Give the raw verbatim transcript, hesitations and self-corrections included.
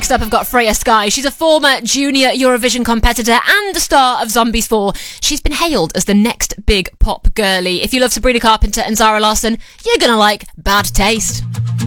Next up, I've got Freya Sky. She's a former junior Eurovision competitor and the star of Zombies four. She's been hailed as the next big pop girlie. If you love Sabrina Carpenter and Zara Larsson, you're gonna like Bad Taste.